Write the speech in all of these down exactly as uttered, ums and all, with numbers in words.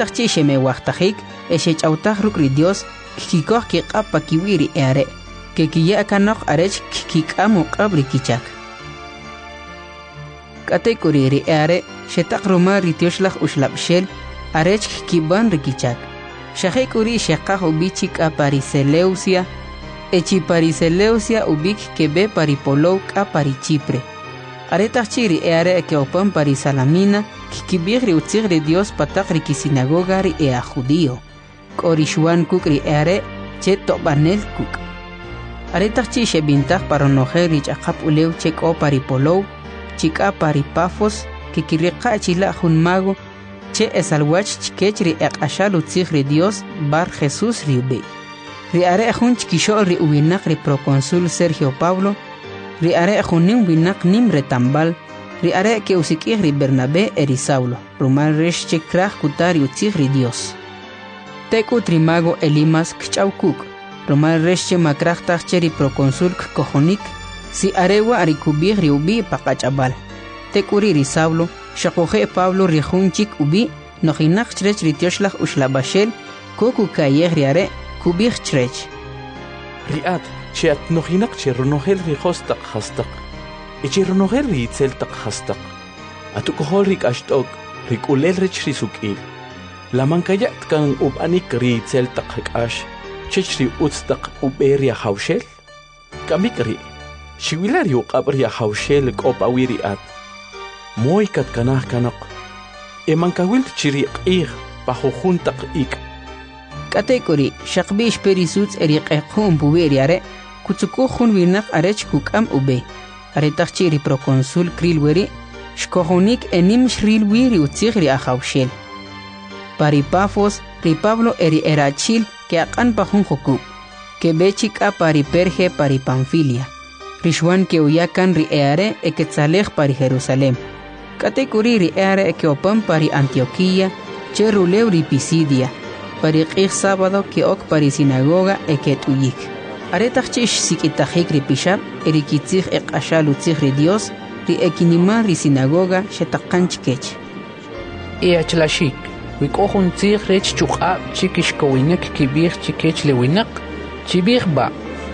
Aretaqchi sheme waqtajik eshech autaj rukri Dios kikoj kiqapa kiwiri eare que kiya kanok arech kikamu qabri kichak. Kate kuriri eare shetak roma ritioslach uslapshel arech kiban rikichak. Shahe kuri shekaj ubichik a pariseleusia echi pariseleusia ubik kebe paripolou a parichipre. Aretachiri eare que opan parisalamina kikibigri utzigri Dios patakri kisinagoga ri ea judío. Korishuan kukri eare che tobanel kuk. Aretachchi shebintach paronojeri chakap uleu chek o paripolou chika paripafos kikiriqa chila junmago che esalwach chikechri eqashal utzigri Dios bar Jesús riube. Ri are jun chikishol ri ubinak ri proconsul Sergio Pablo ri are junin winak nim retambal ri are que usikih ri Bernabé eri Saulo rumal resh chekraj kutari utzigri Dios. Teku trimago Elimas kchaukuk rumal resh che makraj tacheri proconsul kojonik si arewa arikubih ri ubi pakachabal. Tekuri ri Saulo shakoje Pablo ri junchik ubi nojinak chrech ri tioshlach ushlabashel koku kayeh ri are kubih chrech. Riat che at nojinak che runogel ri hostak hastak eche runogel ri itzeltak hastak atukohol rik ashtok rik ulel rech ri sukil la mankayat kan ub anik ri itzeltak hakash chechri utstak uberia haushel kamikri shiwilari uqabria haushel kopawiri at moy kat kanah kanaq e mankawil chiri qih pahujuntak ik Katekori shaqbish perisuts eriqeqhum buberiare kutsukuhun winak arech kukam ube aretachiri proconsul krilweri shkohonik enim shrilwiri utzigri ahawshel paripafos ri Pablo eri erachil que aqan pahun joku que bechika pari Perge pari Panfilia rishwan que uyakan ri eare e quetzalej pari Jerusalem Katekori ri eare e que opan pari Antioquía che ruleu ri Pisidia pari qih sábado que ok pari sinagoga e que tuyik aretachchish sikitajik ri pishab eri kitzig e qashalu tzig ri Dios ri ekinima ri sinagoga shetaqanchkech e achlashik wikohun tzig rech chuqab chikish kowinek kibir chikech lewinak chibir ba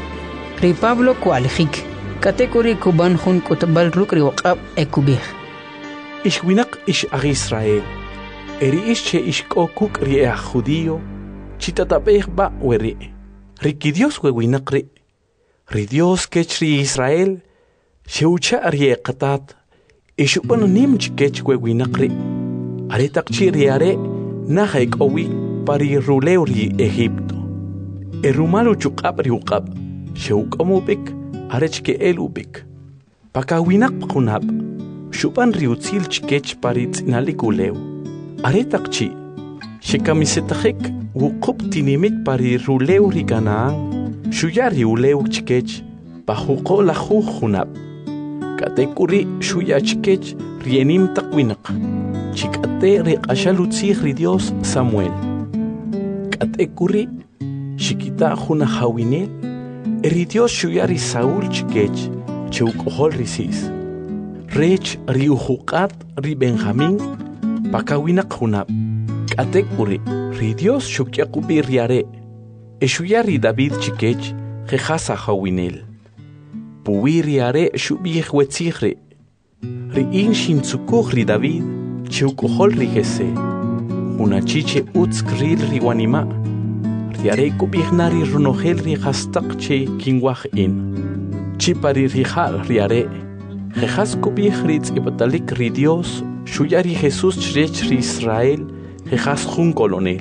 ri Pablo kualjik Katekori kuban hun kutbal ruk ri waqab e kubir ish winak ish ag Israel eri ish che ish kokuk ri ea judío chitatabeh ba weri riki Dios we winak ri ri Dios kech ri Israel sheucha ri qatat ish uban nim chikech we winak ri aretak chi ri are nahaik owi pari ruleu ri Egipto erumalu chuqab ri uqab sheuk omubik arech ke elubik pakawinak qunab shuban ri utzil chikech pari tsinalikuleu aretak chi shikamisetajik wuqub tinimik pari ruleu ri Canaán shuyari uleu chikech pajuqo la junab katekuri shuya chikech rienim taqwinak chikate ri qashalutzig ri Dios Samuel katekuri shikita juna hawinel ri Dios shuyari Saúl chikech cheuqhol risis rech ri ujuqat ri Benjamín pakawinak junab katekuri ri Dios shukyaqubi riare eshuyari David chikech jehasa hawinel puwi riare shubih wetzigre ri inshin tsukuj ri David cheuqhol ri Jese una chiche utzkril ri wanima riare kubihnari runogel ri hastak che kinwaj in chipari ri hal riare jejas kubih ri tzipatalik ri Dios shuyari Jesús chrech ri Israel jejas jun colonel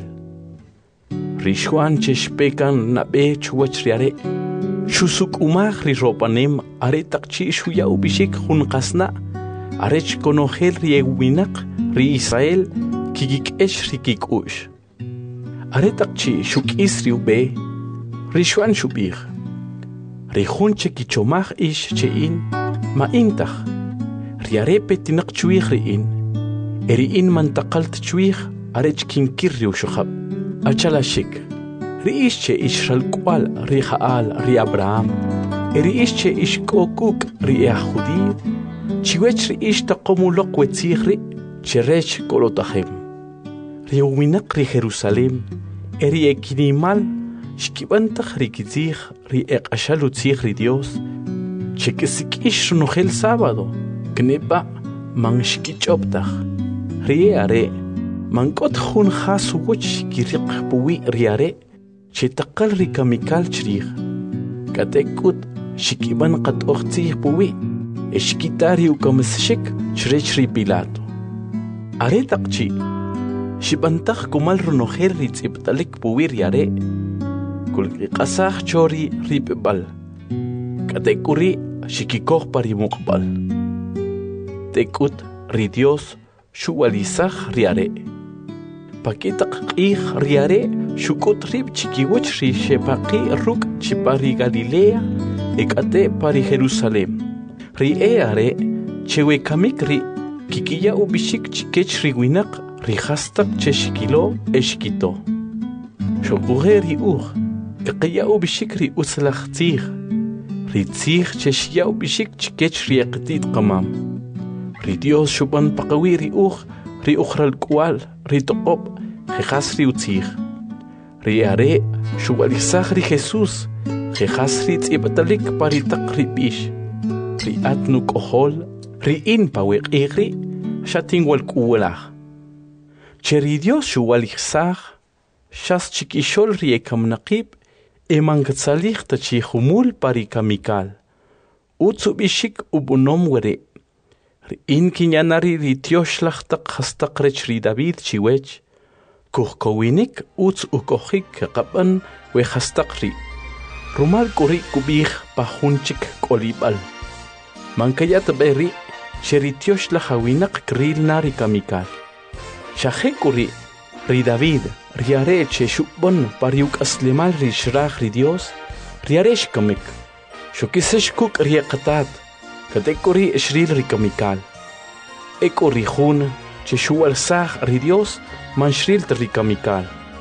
rishuan cheshpekan nabe chuwach riare shusuk umaj ri ropanem aretak chi shuya ubishik jun qasna arech konogel ri ewinak ri Israel kigikesh ri kikush aretak chi shukis ri ube rishuan shubih ri jun chekichomaj ish chein ma intach riare petinak chuij ri in eri in mantaqalt chuij arech kinkir ri ushukhab achalashik ri ische ishral kwal ri Jaal ri Abraham eri ische ishkokuk ri Judí chiwech ri ish taqomulok wetzig ri cherech kolotahem riuwinak ri Jerusalem, eri ekinimal, shkibantak ri kizig, ri ekashalutzig ri Dios, chekisikish runogel sábado, knepa man shkichoptach, ri are, man kot hun hasuwuch kirik puwi ri are, chetakal ri kamikal chrig, katekut shikiban kat ochtzig puwi, eshkitari ukamsshik chrech ri Pilato. Are takchi, shibantak kumal runogel ri tziptalik puwi ri are, kulki qasaj chori ri pebal, katekuri shikikoh pari mukbal. Tekut ri Dios shuwalizaj ri are. Pakitak qih ri are shukut rib chikiwuch ri shepaqi ruk chipari Galilea ekate pari Jerusalem. Ri e are chewe kamik ri kikiya ubishik chikech ri winak ri hastak cheshikilo eshkito. Shokuhe ri uj kikiya ubishik ri uslach tzig. Ri tzig cheshiya ubishik chikech ri eqtit qamam. Ri Dios shuban paqawi ri uj ri ukhral kwal ri toqop jejas ri utzig. Ri are shubalizaj ri Jesus jejas ri tzipatalik paritak ri bish. Ri atnu kohol ri in pawek igri shatin wal kuwalaj. Che ri Dios shubalizaj shas chikishol ri ekamnaqib eman gatzalig tachi humul pari kamikal. Utsu bishik ubunom were. Ri in kinyanari ri tioshlachtak hastak rech ri David chiwech. Kuhkowinik uts ukohik kapan we hastak ri. Rumal kuri kubih pahunchik kolibal. Mankayat beri sheri tioshlachawinak kril nari kamikal. Shahe kuri ri David riare che shubon pariuk aslemal ri shrach ri Dios riaresh kamik. Shokisesh kuk riaqatat. Katekuri eshril ri kamikal. Ekuri hun che shual saj ri Dios man shril ri kamikal.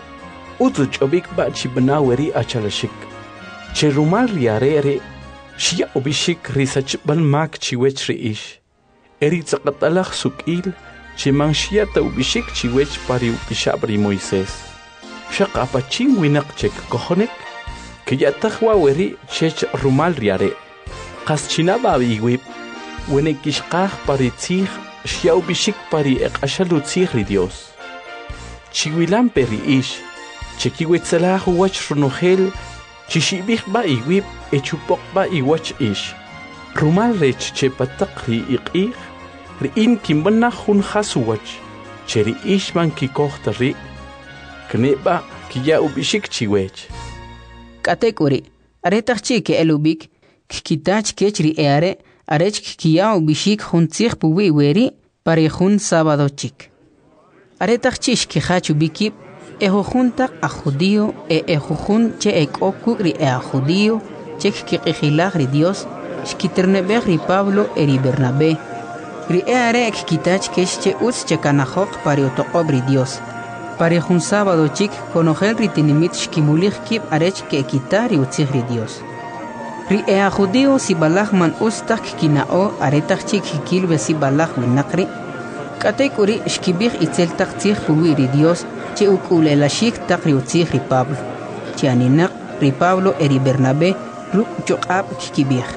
Utu chobik ba chibnaweri achalashik. Che rumal riarere shia obishik ri sachbal mak chiwech ri ish. Eri tzaqatalach sukil che man shia ta ubishik chiwech pari upishab ri Moisés. Shaq apachin winak chek kohonek que ya tajwa weri chech rumal riare. Qaschinaba biwib wene kishqaj paritzig shiau bishik pari eqashalutzig ri Dios. Chiwilan peri ish chekiwetzalah wach runogel chishibig ba iwib echupok ba iwach ish. Rumal rech chepatak ri iqig ri in kimbana hun hasuwach cheri ish man kikohta ri kneba kiya ubishik chiwech. Katekuri aretach chike elubik kitach kechri eare arech kiya ubishik huntzig puwi weri pare hun sábado chik. Aretach chish kihachu bikip ejo junta a judío e ejo jun che ekoku ri e a judío chek kiqihilag ri Dios shkiternebeg ri Pablo eri Bernabé ri eare kitach keche uts chekanajok pare otoqob ri Dios. Pare jun sábado chik konogel ri tinimit shkimulig kip arech ke kitari utzig ri Dios. Ri ea judío si balaj man ustak kinao aretach chik hikilbe si balaj winakri. Katek uri shkibig itzel tak tzig puwi ri Dios che ukule la shik tak ri utzig ri Pablo. Che aninak ri Pablo eri Bernabé ruk chokab kikibig.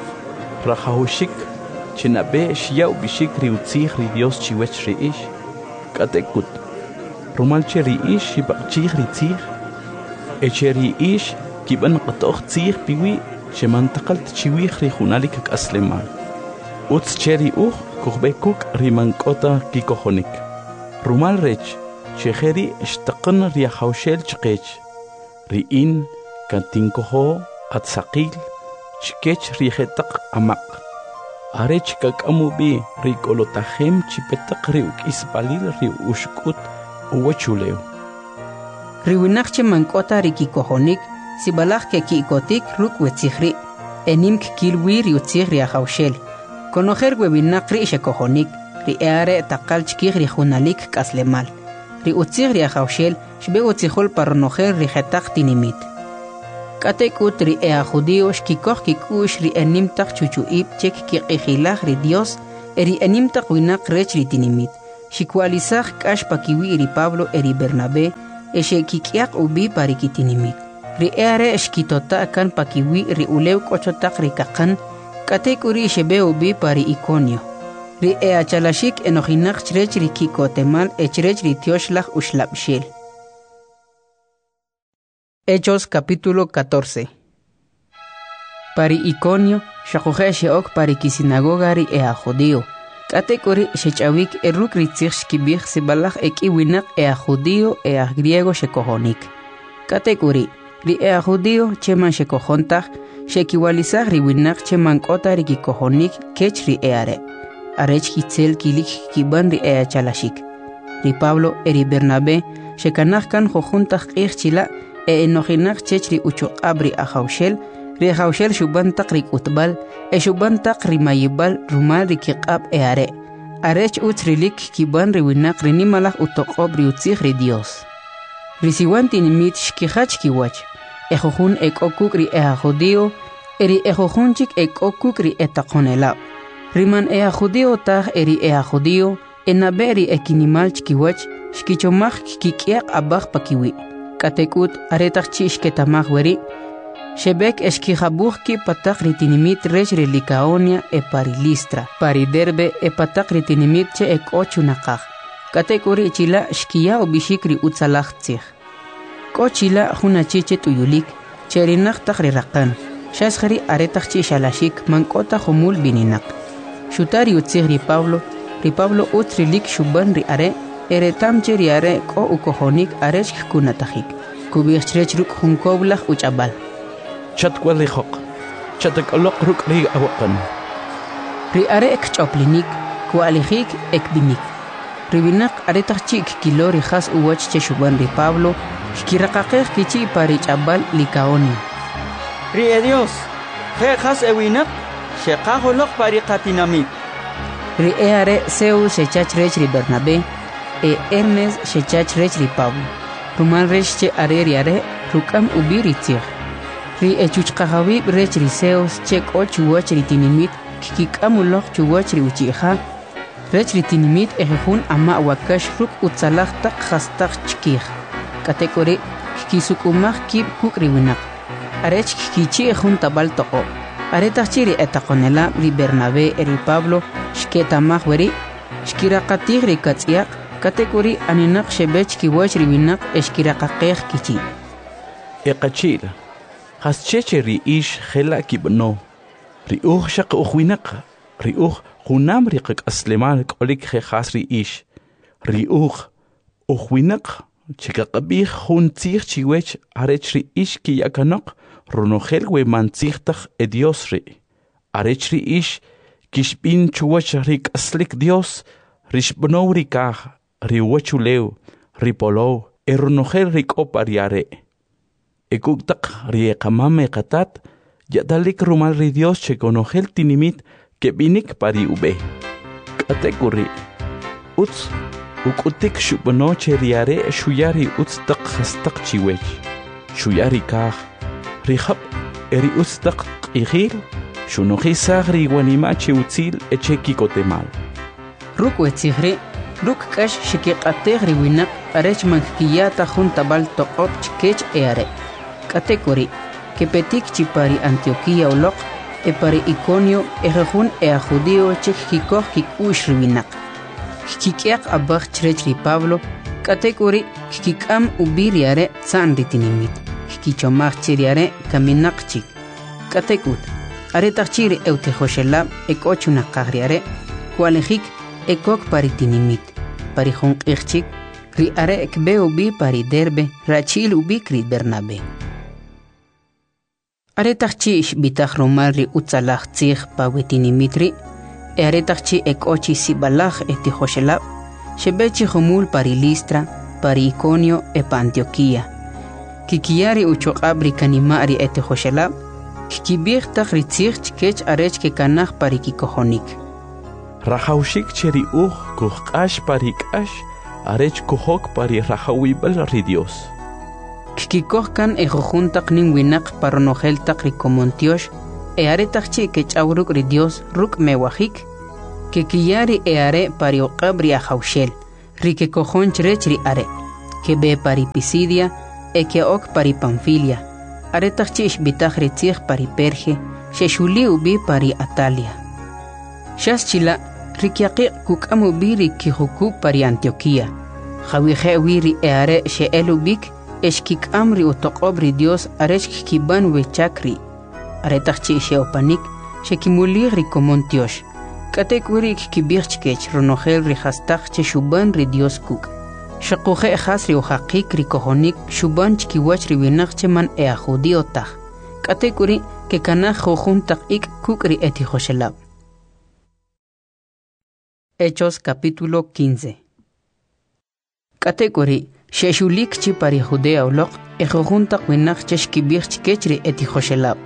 Rajahushik chinabe shiau bishik ri utzig ri Dios chiwech ri ish. Katekut. Rumal che ri ish shibak chig ri tzig. Eche ri ish kiban qatoch tzig piwi shemantakal tchiwig ri junalik aslemal. Utz cheri uj kuhbekuk rimankota kikohonik. Rumal rech cheheri shtaqan ri haushel chqech. Ri in kantinkoho atsaqil chkech ri hetak amak. Arech kakamubi ri kolotahem chipetak ri ukisbalil ri ushkut uwachuleo. Riwinach mankota ri kikohonik si balaj ke kikotik ruk wetzigri enim kilwi ri utzig ri haushel. Konojer webinak ri shekohonik ri eare takal chkig ri junalik kaslemal. Ri utzig ri haushel shbe utzihol parnojer ri hetak tinimit. Katekut ri ea judío shkikoh kikush ri enim tak chuchuib chek kiqihilag ri Dios eri enim tak winak rech ri tinimit. xikualizaj k'ax pakiwi ri Pablo eri Bernabé exe kikiaq ubi pari kitinimit. Ri eare xkitota kan pakiwi ri ulew k'ochotaq ri kaqan k'atek uri xebe ubi pari Iconio. Ri ea chalashik enojinaq chrech ri kikotemal echrech ri tioxlaj uxlabxel. Hechos capítulo catorce. Pari Iconio xaquje xeok pari kisinagoga ri ea judío. Katekori xechawik eruk ritzig xkibij sibalaj ekiwinaq ea judío ea griego xekojonik. Katekori ri ea judío cheman xekojontaj xekiwalizaj ri winaq cheman k'ota ri kikojonik kech ri eare. Arech kitzel kilik kiban ri ea chalashik. Ri Pablo eri Bernabé xekanaj kan jojuntaj q'ij chila e enojinaq chech ri uchuq'ab ri ajawxel ri ajawxel xubantaq ri k'utbal e xubantaq ri mayibal rumal ri kiq'ab eare. Arech utz rilik kiban ri winaq ri nimalaj utoq'ob ri utzij ri Dios. Ri siwan tinimit xkijach kiwach ejojun ek'okuk ri ea judío eri ejojunchik ek'okuk ri etaqonelab. Riman ea judío taj eri ea judío enabe ri ekinimal chkiwach xkichomaj kikiaq abaj pakiwi. Katekut aretaq chi xketamaj weri Shebek eskijabuj ki patak ritinimit rech ri Licaonia e pari Listra, pari Derbe e patak ritinimit che ek ochu nakaj. Katekuri chila xkiya ubishik ri utzalaj tzij. Ko chila juna chiche tuyulik, cherinak tak ri rakan. Shasjari aretak chi shalashik mankota jomul bininak. Shutari utzij ri Pablo, ri Pablo utzrilik shuban ri are, eretam che ri are ko ukojonik arech kunatajik. Kubich chrech ruk junkoblaj uchabal. Chatkwalihok, chatak'oloq ruk' ri awaqan. Ri are ek ch'oplinik, kualijik ek binik. Ri binaq aretaq chik kilo ri jas uwach che shuban ri Pablo, xkiraqaqej kichi pari ch'abal Licaonia. Ri e Dios, je jas ewinaq, xeqajoloq pari qatinamit. Ri e are Zeus xechach rech ri Bernabé, e Hermes xechach rech ri Pablo. Rumal rech che are ri are, ruk'am ubi ri tzij. Ri echuchqajawib rech ri Zeus che k'o chuwach ri tinimit kikik'amuloq chuwach ri uchi'ja rech ri tinimit ejejun ama' wakax ruk' utzalaj taq jastaq chkij. Katekori kikisuk'umaj kib' kuk' ri winaq. Arech kikichi ejun tabal toqo'. Aretaq chi ri etaqonelab ri Bernabé eri Pablo xketamaj weri xkiraqatij ri katz'yaq. Katekori aninaq xebech kiwach ri winaq exkiraqaqej kichi. Eqachila has cheche ri ish jela kibno. Ri uj shaq uj ri uj junam ri qaslemal k'olik jejas ri ish. Ri uj uj winaq chikaqabij jun tzij chiwech arech ri ish kiyakanoq runojel we mantzijtaj e Dios ri. Arech ri ish kishbin chuwach ri k'aslik Dios rixbnow ri kaj ri wachulew ri polow e runojel ri k'opa ri are. Ekuktak ri eqamame qatat yadalik rumal ri Dios che konojel tinimit ke binik pari ube. Katekuri utz ukutik shubno che riare shuyari utz tak hastak chiwech. Shuyari kaj ri hab eri utz tak qihil shunoji sagri wanima che utzil eche kikotemal. Ruk wetzihri ruk kash shikiqatej ri winaq arech mankiyata jun tabal toqop chkech eare. Katekori, que petik chipari Antioquía oloq, e pari Iconio, e rejun e a judío chek kikoj kikush riwinak. Kikiak abaj chrech ri Pablo, katekori, kikikam ubiriare tsan ritinimit. Kikichomaj chiriare kaminak chik. Katekut, aretach chiri eutejoshelab e kochunakagriare, kualejik e kok paritinimit. Pari jonq chik, ri are ekbe ubi pari Derbe, rachil ubi kri Bernabé. Aretaq chi ixbitaj rumal ri utzalaj tzij pawetinimitri, e aretaq chi ek'ochi sibalaj e tijoshelab, xebechi jomul pari Listra, pari Iconio e pa Antioquía. Kikiyari uchoq'ab ri kanima' ri e tijoshelab, kikibij taj ri tzij chkech arech ke kanaj pari kikojonik. Rajawxik che ri uj kujq'ax pari k'ax, arech kujok pari rajawib'al ri Dios. Kikikohkan e jojuntaq nin winaq paronojel taq ri komontiox, e aretaq chi ke ch'aw ruk' ri Dios ruk' mewajik, que kiyari e are pari oqabri a haushel, ri que cojon ri are, que be pari Pisidia, e que ok pari Panfilia, are tachich bitach ritzich pari Perge, sheshuli ubi pari Atalia. Shas chila, rikiaqi kukamu biri ki huku pari Antioquia, jawihe wiri e are she elubik, eshkik amri utoqobri Dios areshk kiban we chakri, are tachich she opanik, shekimulir ricomontiosh. Katek urik kibirchkech ronogel rihastach che shuban ri Dios kuk. Shakuhe hasri o hakik rikohonik shuban chkiwach riwinach che man e a judio tach. Katek uri ke kanach jojuntak ik kuk ri eti joshelab. Hechos capítulo quince. Katek uri sheshulik chi pari judea ulok e jojuntak winach che shkibirchkech ri eti joshelab.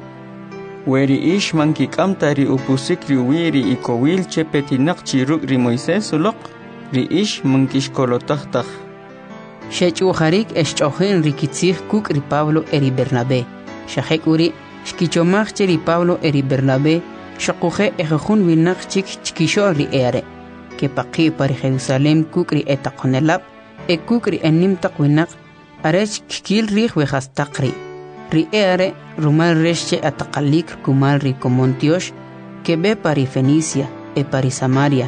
Weri ish manki kamtari upusik ri wiri i kowil che petinak chiruk ri Moisés ulok, ri ish mankish kolotachtach. Shech uharik eshchohen rikitzich kuk ri Pablo eri Bernabé. Shahek uri shkichomach che ri Pablo eri Bernabé, shakuhe ejejun winak chik chkisho ri ere. Que paqi pari Jerusalem kuk ri etakonelab, e kuk ri enimtak winak, arech kikil rih wehastakri. Ri ere rumal resche ataqalik kumal ri comontiosh que be pari Fenicia e pari Samaria.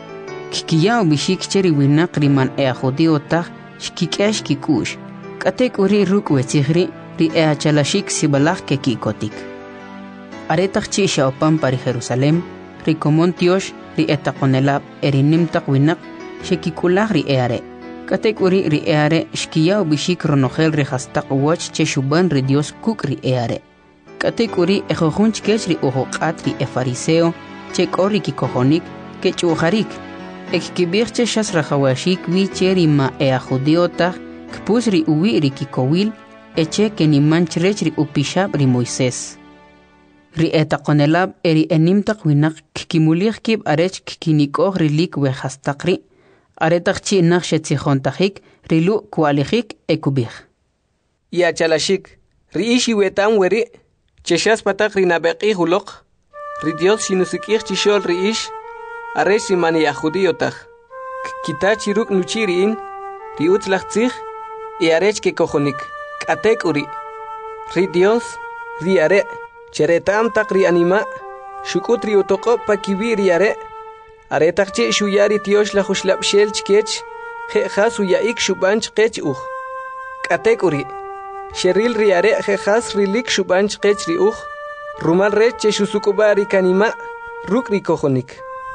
Kikiya bishik cheri winak riman e a judio tag shkikesh kikush. Katek uri ruk wetzihri ri e a chalashik sibalach ke kikotik. Aretach chi shaopan pari Jerusalem ri comontiosh ri etakonelab erinimtak winak shekikulach ri ere. Katek uri ri eare shkiya bishik ronogel rehastak wach che shuban ri Dios kuk ri eare. Katek uri ejojun chkech ri ojoqat ri e fariseo che kori ki kojonik ke chuharik. Ek kibir che shas rajawashik wi che ri ma e a judiotach kpus ri uwi ri ki kowil e che ke ni manchrech ri upishab ri Moisés. Ri etakonelab eri enimtak winak kimulich kib arech kinikoj ri lik we hastakri. Aretachchi nakshetzijontahik rilu kualijik ekubij. Ya chalashik, ri ishi wetam weri, cheshas patak rinabeki hulok, ri Dios shinusikich chishol ri ish, areshi mani ya judiotaj. Kitachi ruk nuchiriin, ri utzlachtzich, y arech ke kojonik, katek uri. Ri Dios, ri are, cheretam tak ri anima, shukut ri utoko pa kibi ri are, Aretachchi shuyari tiosh la hushlab shel chkech, jejas uyaik shubanch kech uj. Katek uri, sheril riare jejas rilik shubanch kech ri uj, rumal rech che shusukubari kanima, ruk ri kojonik.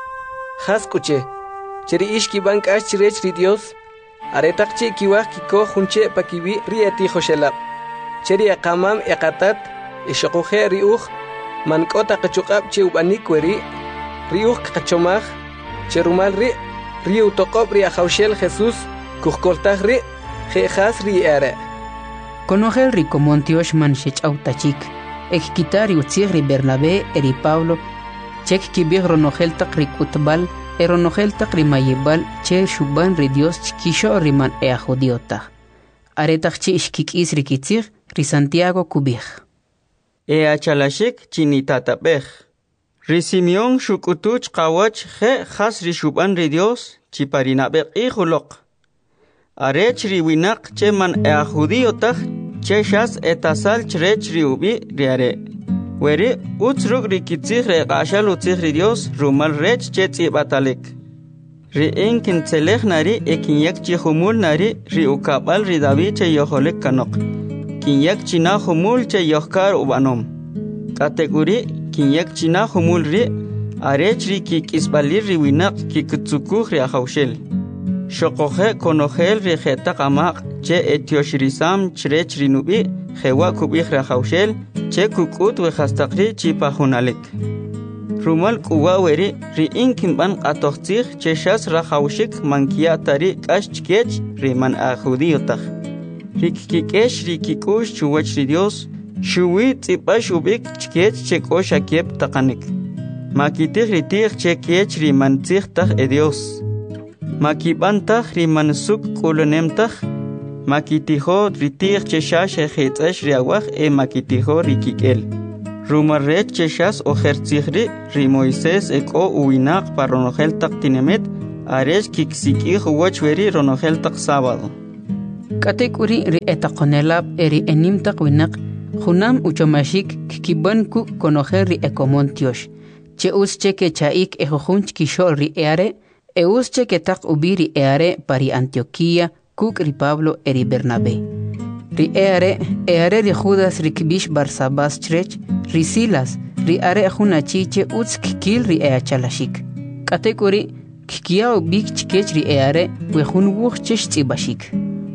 Has kuche, cheri ishki bank ash rech ri Dios, aretachchi kiwach kiko junche pakibi ri eti hoshelab. Cheri akamam ekatat, eshokoje ri uj, mankota kachukab che ubanik weri, ri uj kachomaj, Cherumal ri, ri utokop ri ajaushel Jesús, kujkoltaj ri, jejas ri ere. Conogel ri comontiosh man shech autachik, ek kitari utzig ri Bernabé eri Pablo, chek kibig ronogel tak ri kutbal, e ronogel tak ri mayebal, che shuban ri Dios chkisho ri man e a judiota. Aretach chi ishkikis ri kitzig ri Santiago kubig. E a chalashik chinitatapej. Ri Simeon shukutuch kawach je has ri shuban ri Dios chiparinabek ihulok. Arech ri winak che man e a judiotach che shas etasal chrech ri ubi ri are. Weri utzruk ri kitzig re qashal utzig ri Dios rumal rech che tzibatalek. Ri inkin tselech nari e kinyak chi humul nari ri ukabal ri David che yoholek kanok. Kinyak china humul che yohkar ubanom. Kategori kinyak china humul ri arech ri ki kisbalir ri winak ki kutsukuh ri ahaushel. Shokohe konogel ri jeta qamaq che etioshrisam chrech ri nubi jewa kubih ri ahaushel che kukut we hastaqri chi pahunalek. Rumal kuwa weri ri inkin ban qatoxtzig che shas ra haushik mankia tari kash chkech ri man ahudiyotach. Ri kikesh ri kikush chuwach ri Dios Shuwi tsipash ubik chkech cheko shakep takanik. Makitih ritih chekech rimantzih tah e Dios. Makibantah rimansuk kulunemtah. Makitiho ritih cheshash ejitzesh riawach e makitiho rikikel. Rumarrech cheshas ojertzihri ri Moisés eko uinaq pa ronogel tak tinemet aresh kiksiki huwach veri ronogel tak sábado. Katekuri ri etaqonelab eri enimtaq winaq junam uchomashik kikiban ku konojer ri ekomontiosh. Che usche ke chaik ejojunch kishol ri eare e usche ke tak ubiri eare pari Antioquía kuk ri Pablo eri Bernabé. Ri eare eare ri Judas ri kibish Barsabas chrech ri Silas ri are junachiche uts kikil ri eachalashik. Katekuri kikiao bik chikech ri eare wejun wuch chesh tzibashik.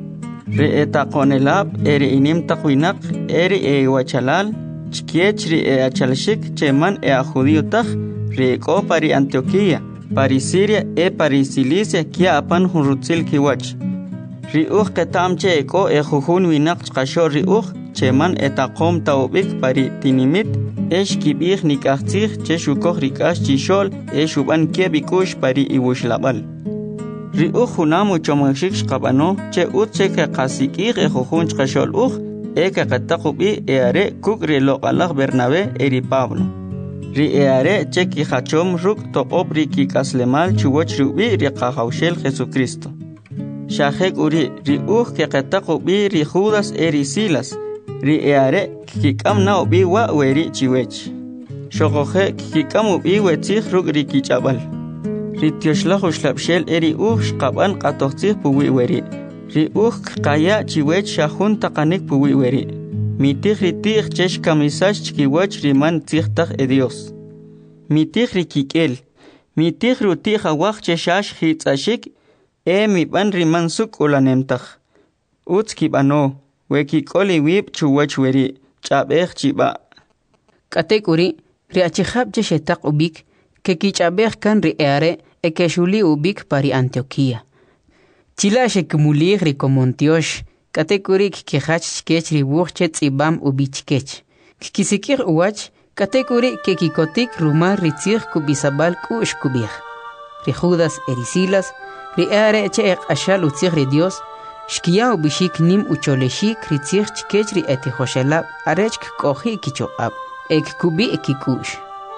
Ri etaqonelab eri inim taqwinak eri e wachalal chkiech ri e achalshik cheman e a judío taj ri eko pari Antioquía pari Siria e pari Cilicia kia apan hunrutzil kiwach ri uj ketamche eko e jujun winak chqasho ri uj cheman etaqom taubik pari tinimit esh kibih nikachtzih che shukoj rikash chishol e shuban kebikush pari iwushlabal ri uj junam uchomashik shqabano che utche ke qasikig e jujun chqashol uj e que qataqubi e are kuk ri loqalaq Bernabé eri Pablo ri e are che ki hachom ruk toqob ri ki kaslemal chuwoch rubi ri qahawshel Jesucristo shajek uri ri uj que qataqubi ri Judas eri Silas ri e are ki kamna obi wa weri chiwech shogoje ki kamu bi wetzih ruk ri ki chabal ri tioshla hoshlabshel eri uj qaban qatoqtzih puwi weri ri uj qaya chiwech shahun taqanik puwi weri mitij ri tij chesh kamisash chkiwach ri man tijtaj e Dios mitij ri kikel mitij ru tij awaj cheshash hitzashik e mi ban ri man suk ulanemtaj utz kibano we kikoli wib chuwach weri chabej chiba Katekuri ri achihab cheshetaq ubik ke kichabej kan ri eare e ke shuli ubik pari Antioquía Chilashe kumulig ri komontiosh, katekorik kehach skech ri wuchche tzibam ubichkech. Kikisikir uwach, katekuri ke kikotik rumar ri tzir kubisabal kush kubich. Ri Judas eri Silas, ri eare che ek ashal utzir ri Dios, shkia ubishik nim ucholeshik ri tzir chkech ri etihoshelab, arech kohi kichoab, ek kubi ekikush.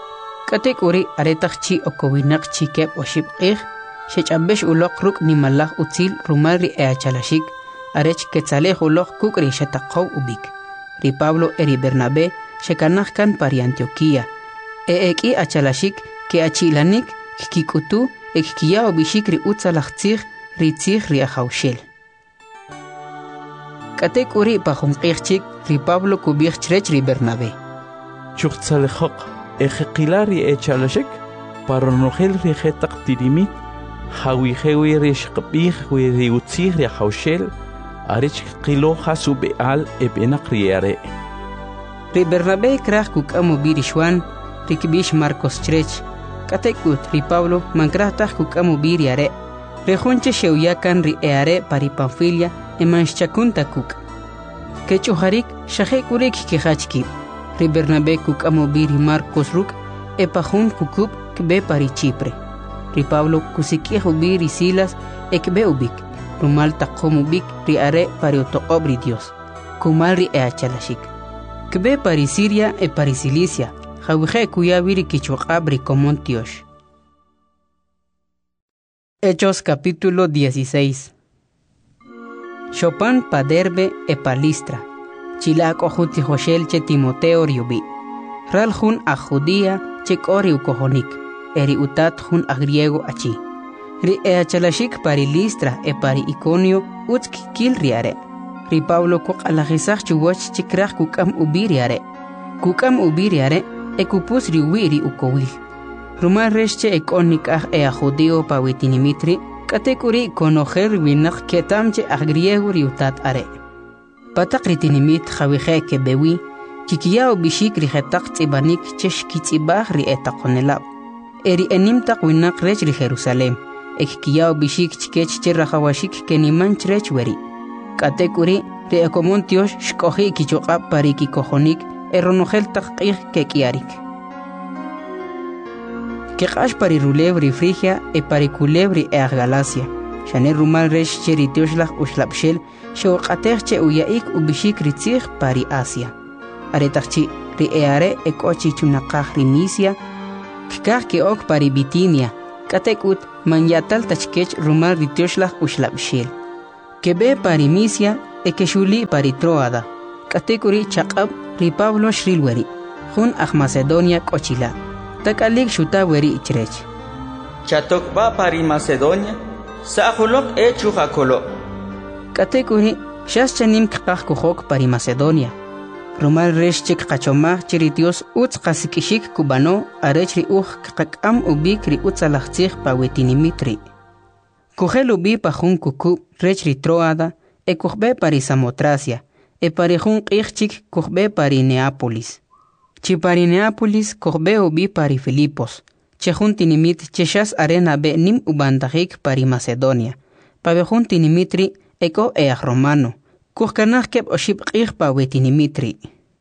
Katekuri aretach chi okowinak chikep oshib ich, Shechambesh ulok ruk ni malah utzil rumar ri eachalashik, arech ketzalej ulok kuk ri shetaqaw ubik. Ri Pablo eri Bernabé shekanach kan pari Antioquía. E eki achalashik ke achilanik kikutu ekkia ubishik ri utzalach tzig ri tzig ri ahawshel. Katek uri pahumqirchik ri Pablo kubich chrech ri Bernabé. Chuchtzalejok ejeqila ri echalashik paronogel ri jetaq tirimit Hawi hewi rish qbih wi ri utzih ri hawshel arich qilo hasu beal e benaqriere Ri Bernabé krach kuk amu birishwan ri kibish Marcos chrech katekut ri Pablo mankrach tach kuk amu biriare ri junche sheuyakan ri eare pari Panfilia e manshchakunta kuk kechuharik shahek urik kehachki ri Bernabé kuk amu biri Marcos ruk e pajun kukub kbe pari Chipre Ri Pablo kusikih ubir ri Silas ekbe ubik, rumal taqom ubik ri are pari otoqob ri Dios, kumal ri eachalashik. Kbe pari Siria e pari Cilicia, jawije kuya viri kichuqab ri komontiosh. Hechos capítulo dieciséis. Chopan pa Derbe e pa Listra, chilak ojuti Joshel che Timoteo riubi, ralhun a Judía che kori ukohonik. Eri utat hun a griego achi. Ri eachalashik pari Listra e pari Iconio utsk kil riare. Ri Pablo kuk alagisach chuwach chikrach kukam ubiriare. Kukam ubiriare e kupus ri wiri ukowil. Rumar resche e konik ah e a judeo pa witinimitri katekuri konojer winak ketamche a griego ri utat are. Patak ritinimit jawije ke bewi kikiao bishik ri jetak tzibanik chesh kitzibah ri etaqonelab. Eri enimtaq winak rech ri Jerusalem, ekkiao bishik chikech cherrahawashik keniman chrech weri. Katekuri ri ekomontiosh shkohi kichoqab pari kikohonik eronogel taqqih kekiarik. Keqash pari rulebri Frigia e pari culebri e Galacia. Shane rumal rech cheri tioshlah ushlabshel shoqatech che uyaik ubishik ritzih pari Asia. aretaqchi ri eare ekochi chunaqaj ri Misia kikaj ke ok pari Bitinia katekut manyatal tachkech rumal ri tioxlaj uxlabxil kebe pari Misia ekeshuli pari Troada katekuri chaqab ri Pablo shrilweri jun aj Macedonia kochila takalik shuta weri ichrech Chatokba pari Macedonia Sajulok echu jakolo. Katekuri, shas chanim kikaj kuhok pari Macedonia. Rumal resh chik kachomaj chiri Dios utz kasikishik kubano arechri uj kakam ubik ri utzalachtzig pa wetinimitri. Kuhel ubi pa jun kuku rechri Troada e kuhbe pari Samotracia e pari jun kichik kuhbe pari Neapolis. Chi pari Neapolis kuhbe ubi pari Filipos. Chejun tinimit cheshas arena be nim ubandajik pari Macedonia. Pabejun tinimitri eko eaj romano. Kuhkanaj kep oship qij pa wetinimitri.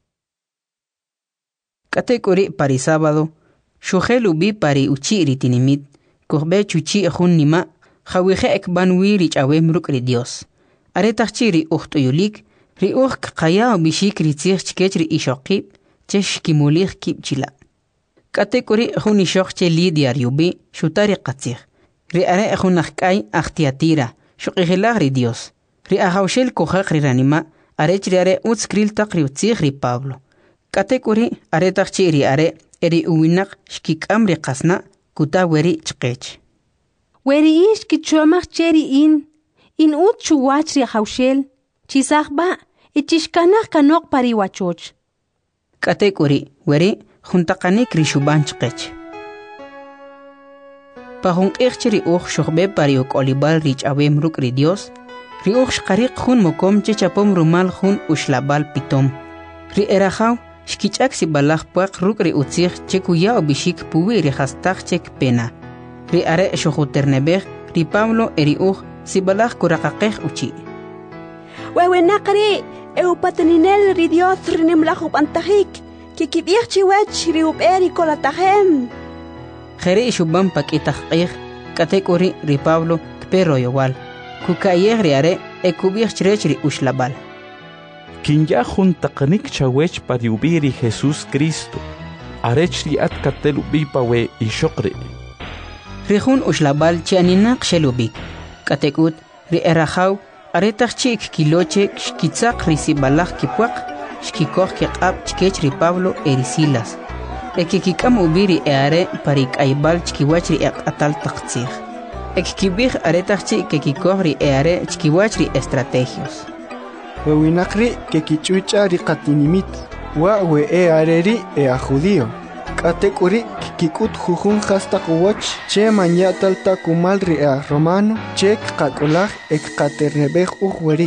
Katekuri pari sábado. Shujel ubi pari uchiri tinimit. Kuhbe chuchi ejun nima. Jawije ekban wiri chawem ruk ri Dios. Aretachiri uhtuyulik. Ri uj kaya ubishik ritzich chkechri ishokib. Chesh kimulich kip chila. Katekuri juni shoqche lidiar yubi shutari qatzig. Ri are ejunajkay achtiatira. Shuqihilag ri Dios. Ri ahawshel kohaq ri ranima. Arech ri are utskril taqri utzig ri Pablo. Katekuri are taqchi ri are eri uwinak shkikam ri qasna kuta weri chqech. Weri ish kichuamach cheri in. In ut chuwach ri ahawshel. Chisagba ichishkanaj kanok pari wachoch. Katekuri weri juntaqanik rishuban chqech. Pajun q'iqchiri uj shuqbe pari uq'olibal rich'awem ruk' ri Dios, ri uj xqariq jun mokom chechapom rumal jun uxlabal pitom. Ri erajaw xkich'ak sibalaj puaq ruk' ri utzij chekuya ubixik puwi ri jastaj chek pena. Ri are xujuternebej ri Pablo eri uj sibalaj kuraqaqej uchi. Wewenaqri eupateninel ri Dios rinimlajub antajik. Kikibich chiwech ri uberi kolatajem. Jere shuban pakitaj qij, katekuri ri Pablo kperro yowal. Kukayej ri are ekubich chrech ri uxlabal. Kinya juntaqanik chawech pari ubiri Jesús Cristo. Arech ri at katel ubi pawe ishokri. Ri jun uxlabal chianinaq shelubik. Katekut ri erajaw aretaj chik kiloche xkitzaq ri sibalaj kipuaq. Shkikoj kiqab chkech ri Pablo eri Silas. Ekikikam ubiri eare parik aibal chkiwach ri atal taqtzig. Ekikibij aretachchi kekikoj ri eare chkiwach ri estrategios. Wewinakri kekichucha ri qatinimit. Wa we eare ri ea judío. Katekuri kikikut jujun hastaq wach che manyatal takumal ri ea romano che kakolaj ek katernebej uweri.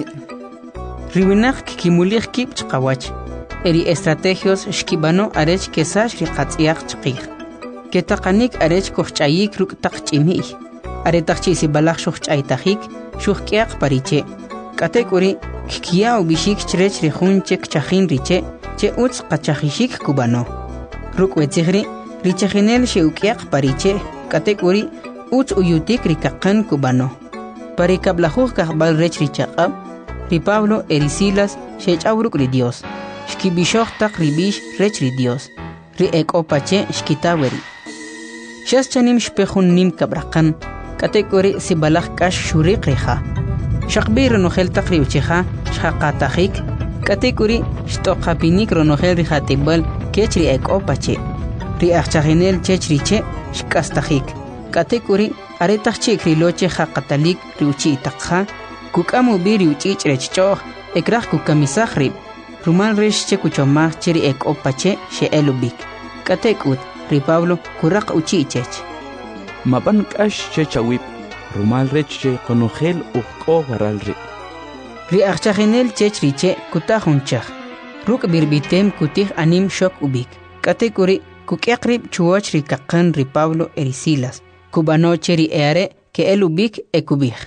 Riwinaq kikimulich kip chqawach. Eri estrategios shkibano arech kesash ri qatziyaq chqij. Ketaqanik arech kohchayik ruk taqch'imij. Aretaqchi sibalaj shuqch'aytajik shuqk'iyaq pariche. Katekuri kikiya ubishik chrech ri jun chek chajin riche che utz qachajishik kubano. Ruk wetzigri richajinel sheuk'iyaq pariche. Katekuri utz uyutik ri kaqan kubano. Parikablajuj kajbal rech ri chaqab. Ri Pablo eri Silas shech'awruk ri Dios. Shkibishoj taq ribish rech ri Dios. Ri ek'opache shkitaweri. Shas chanim shpejun nim kabraqan. Katekuri sibalaj kash shuriq rija. Shaqbi ronojel taq ri ucheja shaqatajik. Katekuri shtoqapinik ronojel ri jatibal kech ri ek'opache. Ri ajchajinel chech riche shkastajik. Katekuri aretaj chik ri loche jaqatalik ri uchi itaqja. Kukamu biri uchich rechchoj ekraj kukamisaj rib. Rumal resh che kuchomaj cheri ek opache she elubik. Katekut ri Pablo kuraq uchichech. Maban kash che chawip. Rumal rech che konojel uqo waral ri. Ri archajinel chech riche kutajunchaj. Ruk birbitem kutij anim shok ubik. Katekuri kukyaqrib chuoch ri kaqan ri Pablo eri Silas. Kubano cheri eare ke elubik ekubij.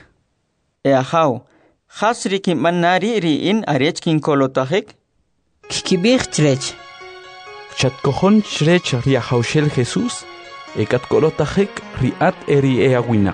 Eajaw, hasri kim manari ri in arech kin kolotajik? Kikibij chrech. Chatkojon chrech ri ahawshel Jesús, ekat kolotajik ri at eri eawinak.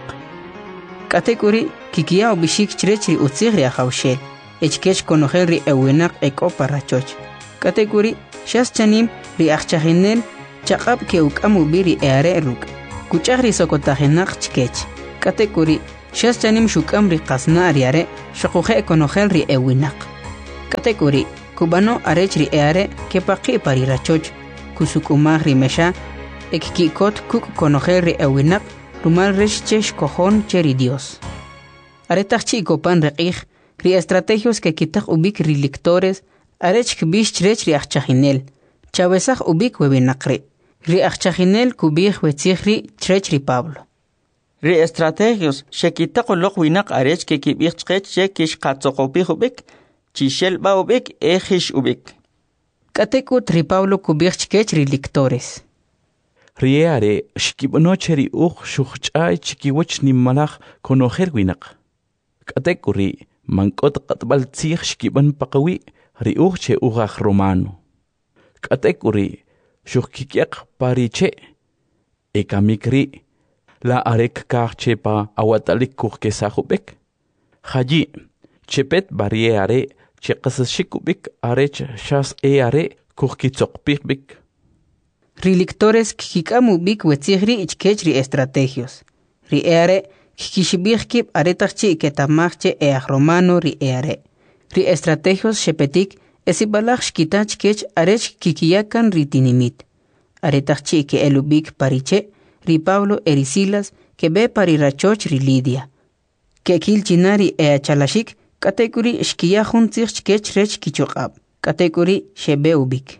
Katekuri kikiya ubishik chrech ri utzig ri ahawshel, echkech konojel ri ewinak eko parachoch. Katekuri shas chanim ri achchahinel chaqab ke ukamu biri eare ruk kuchagri sokotajenaq chkech katekuri shas chanim shukam ri qasna ariare shaquje konojel ri ewinaq katekuri kubano arech ri eare ke paqi pari rachoch kusukumag ri mesha ekkikot kuk konojel ri ewinaq rumal resh chesh kojon cheri Dios aretach chico pan reqij ri estrategios que kitaq ubik ri lectores arech kbish chrech ri achchahinel chavesaj ubik webinaqri ri achchahinel kubij wetzihri chrech ri Pablo ri estrategios shekitaq loq winaq arech ke kibij chqech che kish qatsoqopij ubik chishel ba ubik ejish ubik katekut ri Pablo kubij chkech ri lectores Riare shkibono cheri uq shuqch'ay chikiwach nimmalaj konojer winaq katekuri mankot qatbal tzij shkiban paqawi ri uq che uqaj romano katekuri shuqkikyaq pariche ekamikri la arek kaqche pa awatalik kuq kesajubek haji chepet barriere che qasashikubik arech shas e are kuq kitsoqpikbik ri lectores kikamu bik wetzihri ichkech ri estrategios ri eare kikishibihkib aretachchi ketamachche eaj romano ri eare ri estrategios shepetik esibalaj shkitach kech arech kikiyakan ri tinimit aretachchi ke elubik pariche ri Pablo erisilas ke be pari rachoch ri Lidia ke kilchinari e chalashik katekuri shkiya juntzich kech rech kichoqab katekuri shebe ubik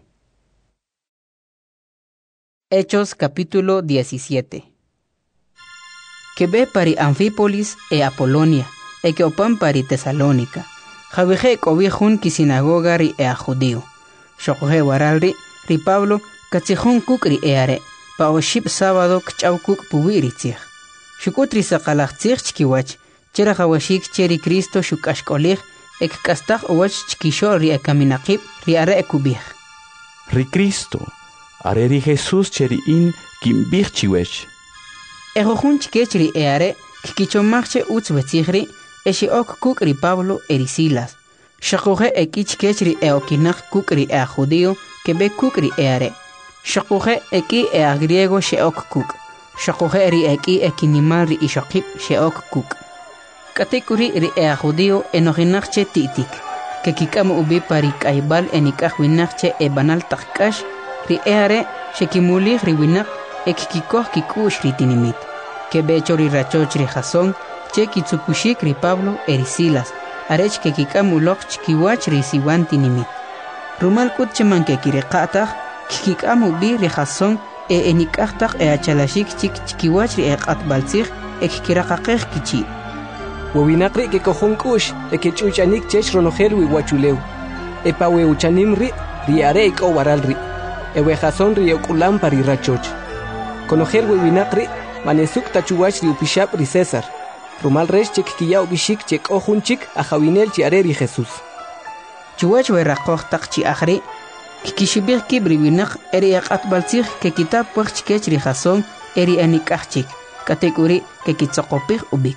Hechos capítulo diecisiete. Que ve pari Anfípolis e Apolonia, e que opan pari Tesalónica. Javije cobijun ki sinagoga ri e a judío. Shokoje waralri, ri Pablo, katsijun kuk ri eare, pa oship sábado kchaw kuk puwiri tzij. Shukutri sakalach tzij chkiwach, chera jawashik cheri Cristo shukashkolig, ek kastaj owach chkisho ri e kaminakib ri are e kubij. Ri Cristo. Areri Jesús cheri in kimbich chiwech. Ejojun chkech ri eare, kikichomachche utz wetzihri, eshi ok kuk ri Pablo erisilas. Shakoje eki chkech ri eokinach kuk ri ea judío, que be kuk ri eare. Shakoje eki ea griego she ok kuk. Shakoje ri eki ekinimal ri ishokip she ok kuk. Katekuri ri ea judío enojinachche titik, que kikamu ubi pari kaibal enikaj winachche e banal takkash, ri eare shekimuli riwinak ekkikoj kikush ri tinimit ke becho ri rachoch ri Jasón che kitsukushik ri Pablo erisilas arech ke kikamulok chkiwach ri siwan tinimit rumal kut cheman ke kiriqataj kikikamu bi ri Jasón e enikajtaj e achalashik chik chkiwach ri eqatbaltzij ekkiraqaqej kichi wawinaqri ke kojun kush e ke chuchanik chech ronojel wi wachuleu e pawe uchanim ri ri are ko waral ri ewe Jasón ri okulam pari rachoch. Konojel wewinakri manesuk tachuwach ri upishap ri César. Rumal resh chek kiya ubishik chek ojunchik a jawinel chi areri Jesús. Chuwach we raqoj tak chi akhri kikishibir kibri winak eri aqatbaltzij ke kitab puch chkech ri Jasón eri anikachik katekuri ke kitsoqopij ubik.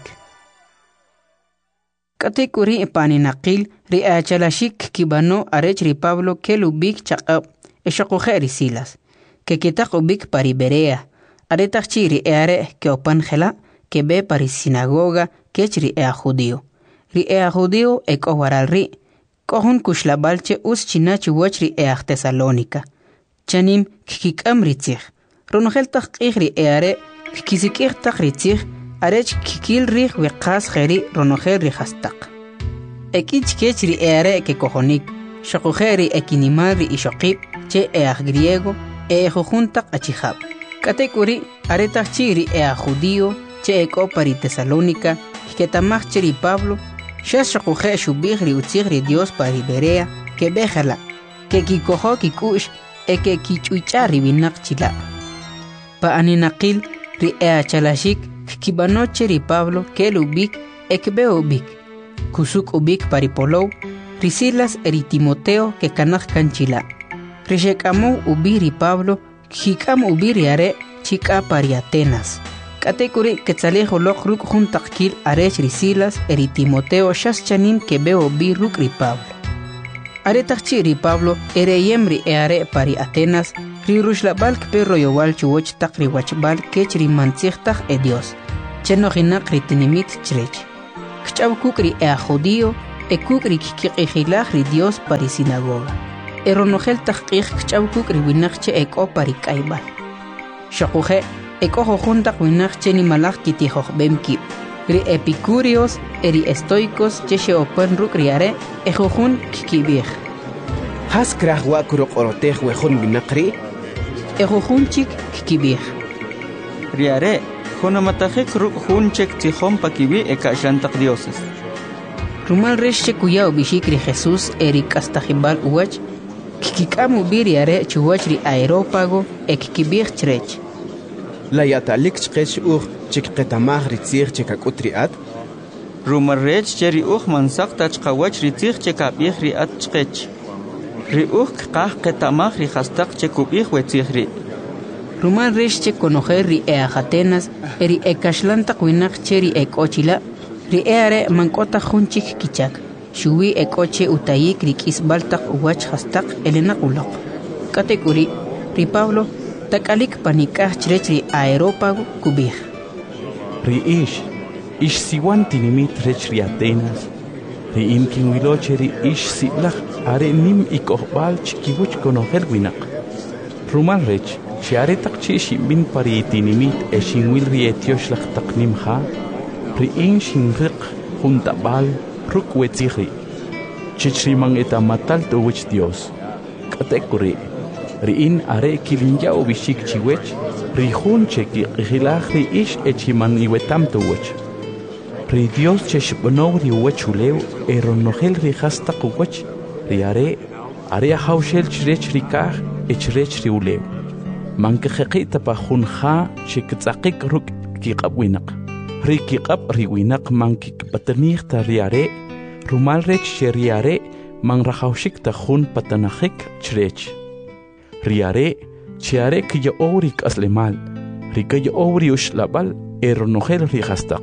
Katekuri paninaqil ri achalashik kibano arech ri Pablo kelubik chaqab Eshokuje erisilas, que kitaq ubik pari Berea, aretachchi ri eare que opan jela, que be pari sinagoga, kech ri ea judío. Ri ea judío ek owaral ri, kohun kushlabalche us chinachi wach ri ea Tesalónica. Chanim kikikam ri tzij, ronojel taq qij ri eare, kikisikij taq ri tzij, arech kikil ri wiqas jeri ronojel ri hastaq. Ekich kech ri eare que kojonik, shokujeri ekinimal ri ishokib, che eaj griego, eejojuntak achihab. Katekuri, aretach chiri ea judío, che eko pari Tesalónica, ketamach chiri Pablo, shashokuje shubig ri utzig ri Dios pari Berea, que bejala, que kikojo kikush, e que kichuicha ri binak chila. Pa aninakil, ri ea chalashik, kibano chiri Pablo, que lubik, ekbe ubik, kusuk ubik pari polou, risilas eri Timoteo, que kanach kanchila. Rishekamu ubiri Pablo, hikam ubiri are, chika pari Atenas. Katekuri ketzalejo lok ruk juntakil arech risilas eri Timoteo shas chanin que veo bi ruk ri Pablo. Aretachchi ri Pablo ereyem ri eare pari Atenas ri rushlabalk perro yowal chuwoch tak ri wachbal kech ri mantzigtach e Dios. Cheno hinaq ri tinimit chrech. Kchaw kuk ri ea judío e kuk ri kikiqijilaj ri Dios pari sinagoga. Eronogel tahqij kchaw kuk ri winaqche eko pari kaibal. Shokuje eko jojuntaq winaqche ni malaj kitijoj bemkib. Ri epicúreos eri estoicos cheche opan ruk riare ejojun kikibij. Has kraj wa kurok orotej wejun winaqri? Ejojun chik kikibij. Riare, jonomatajek ruk jun chek tijom pakibi eka shantak dioses. Rumal resh chekuyao bishik ri Jesús eri kastajibal uwach, kikikamu bi riare chuwach ri aerópago e kikibij chrech. La yatalik chqech uj chik qetamaj ritzij chekakut riat? Rumar rech cheri uj mansak tachqawach ritzij chekabij riat chqech. Ri uj kqaj qetamaj ri hastak chekubij wetzij ri. Rumal resh chekonojer ri eajatenas eri ekashlantak winaq cheri ekochila, ri eare mankota junchik kichak. Shuwi ekoche utayik ri kisbaltak uwach hastak elenak ulok. Katekuri, ri Pablo takalik panikaj chrech ri aerópago kubij. Ri ish, ish siwan tinimit rech ri Atenas, ri imkin wiloche ri ish siblaj are nim ikohbal chikibuch konogel winaq. Rumal rech, chi are tak chi shimbin pari tinimit e shinwil ri etiosh lak tak nimha, ri in shinriq juntabal ruk wetzihri. Chichriman etamatal to wich Dios. Katekuri, Riin are kilinjao bishik chiwech, rihun cheki rilaj ri ish echiman iwetam to wech. Ri Dios cheshbonow ri wechuleu eronogel ri hasta kuwech, ri are, are haushel chrech rikaj echrech ri uleu. Mankejekita pa junja chektzakik ruk kiqabwinak. Ri kiqab ri winak mankik paternigta ri are, rumal rech ri are mangrahaushik ta jun patanajik chrech. Riare, chiare que yo orik aslemal, rica yo obri ushlabal, eronogel rihastak.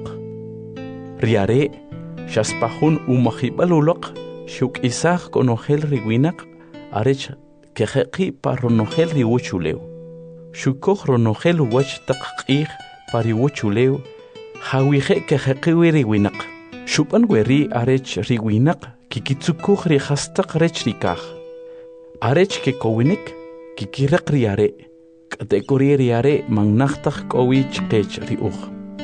Riare, shaspahun umahibalulok, shuk isach konogel riwinak, arech kejeki paronogel riwuchuleu. Shukoj ronogel wach takqih pariwuchuleu, hawije kejekiwi riwinak. Shupan weri arech riwinak, kikitsukuj rihastak rech rikaj. Arech ke kowinik, kikiraq riare, katekuri riare mangnaqtaq k'owich qech riuj.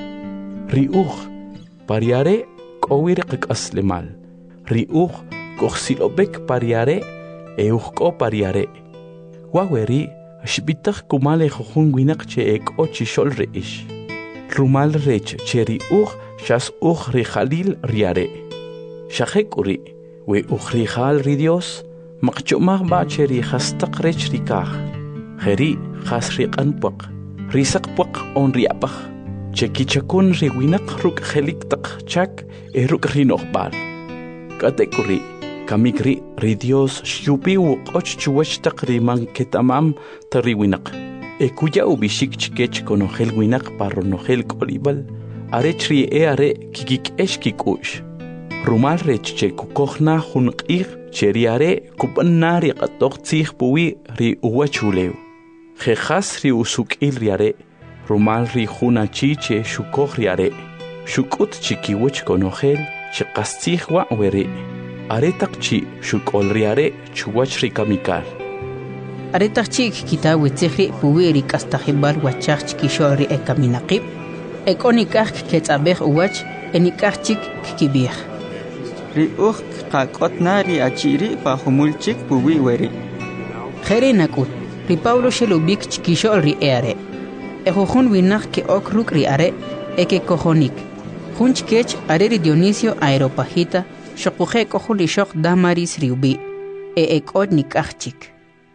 Riuj, pariare k'owir qik'aslemal. Riuj, kojsilobek pariare, eujk'o pariare. Waweri, xbitaq kumale jujun winaq che ek'o chixol reish. Rumal rech che riuj, xas uj rijalil riare. Xajekuri, we uj rijal ri Dios, maqchumah ba cheri hastak rech rikaj. Jeri has riqan puaq. Risak puaq on riapaj. Chekichakun riwinak ruk jeliktak chak e ruk rinohbal. Katekuri, kamikri ri Dios shupi wuqoch chuwachtak riman ketamam tariwinak. E kuya ubishik chikech konogel winak parronogel kolibal. Arech ri e are kikik eshkikush. Rumal rech che kukojna junqir cheriare kupanari qatok tzih puwi ri uwachuleu. Jejas ri usukil riare, rumal ri junachi che shukoj riare. Shukut chikiwich konogel chikastzihwa were. Aretak chi shukol riare chuwach ri kamikal. Aretak chi kikita witzihri puwi ri kastajibal wachach chikishol ri ekaminaqib. Ekonikaj ketzabej uwach enikaj chik kikibij. Ri uj qaqotna ri achiri pa humulchik puwi weri. Jere nakut, ri Pablo shelubik chikishol ri eare. Ejojun winak ke ok ruk ri are, eke kojonik. Junch kech are ri Dionisio aeropagita, shokuje kohuli shok damaris ri ubi, e ekot nikachik.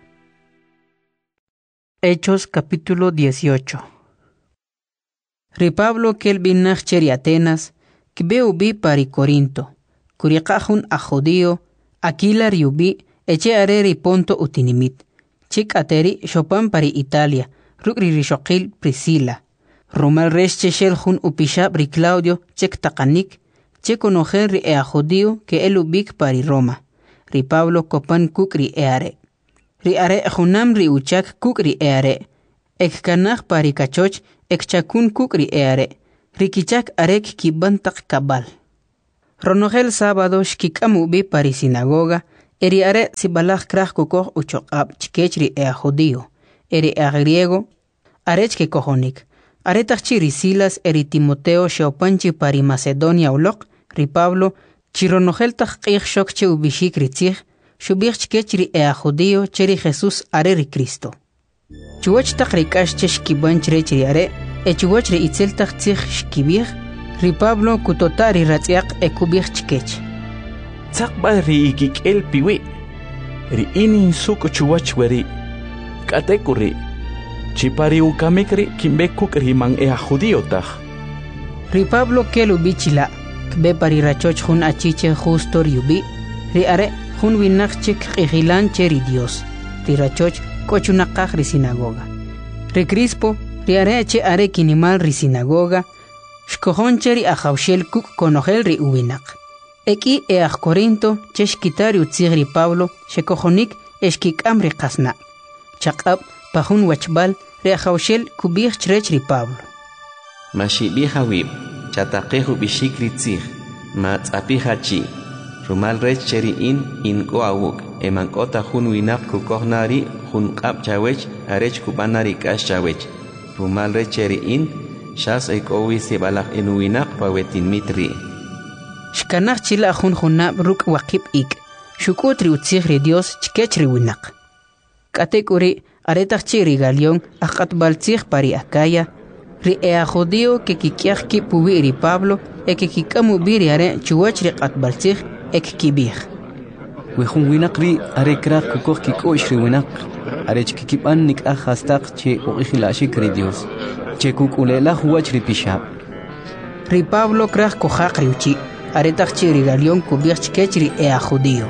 Hechos capítulo dieciocho. Ri Pablo kel binach cheri Atenas, kibe ubi pari Corinto. Kuriqahun a judío, Aquila riubi, eche areri ponto utinimit. Chik ateri shopan pari Italia, rukri rishokil Priscila. Rumal resh cheshel jun upishab ri Claudio, chek takanik, che conojer ri a judío que el ubik pari Roma. ri Pablo kopan kuk ri eare. Ri are junam ri uchak kuk ri eare. Ek kanach pari kachoch ek chakun kuk ri eare. Ri kichak arek kibantak kabal. Ronogel sábado shkikamu bi pari sinagoga. Eri are sibalach krach kukoh uchokab chikech ri ea judío. Eri ea griego. Arech ke kohonik. Aretach ri Silas eri Timoteo sheopanchi pari Macedonia ulok. Ri Pablo chironogel tach qich shok che ubishik ri tzich. Shubich chikech ri ea judío cheri Jesús are ri Cristo. Chuwach tach ri kash che shkibanch rech ri are. E chuwach ri itzel tach tzich shkibich. Ri Pablo kutotari ratziak e kubich chikech. Tzakba ri ikik el piwi. Ri inin suk chuwach weri. Katekuri. Chipari ukamikri kimbekuk ri man ea judío tach. Ri Pablo kelu bichila. Kbe pari rachoch hun achiche justo riubi. Ri are hun winak chik igilan cheri Dios. Ri rachoch kochunakaj ri sinagoga. Ri Crispo ri are che are kinimal ri sinagoga. Shkohon cheri ajaushel kuk konogel ri uwinak. Eki each Corinto cheshkitari utzig ri Pablo shekohonik eshkikam ri kasna. Chakab pahun wachbal ri ajaushel kubich chrech ri Pablo. Mashibi hawib chatakehu bishik ri tzig ma tzapi hachi. Rumal rech cheri in in ko awuk eman kota hun winak kukohnari hun kap chawech arech kubanari kash chawech. Rumal rech cheri in shas ekowi sibalak in winak pawetin mitri. Shkanach chila hun hunab ruk wakib ik. Shukutri utzig ri Dios chikech ri winak. Katekuri aretach chiri galion akat baltzig pari Acaya. Ri ea judío que kikiach ki puwi ri Pablo e que kikamu biri are chuwach ri qat baltzig ek kibich. Wehun winak ri are krak kukoh kikosh ri winak. Are chkikipan nik ahastak che uikhilashik ri Dios. Che kukulela huwach ri pishab. Ri Pablo krak kohak ri uchi. Aretach chiri galion kubich chikech ri ea judío.